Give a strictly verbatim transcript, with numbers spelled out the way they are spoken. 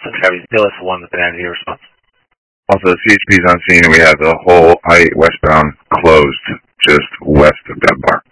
Chevy Dealer for one with an energy response. Also, C H P is on scene, and we have the whole I eight westbound closed just west of Dunbar.